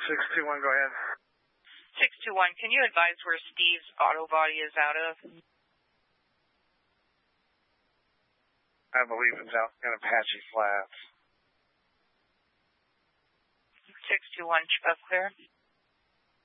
621, go ahead. 621, can you advise where Steve's auto body is out of? I believe it's out in Apache Flats. 621, Chuck, clear.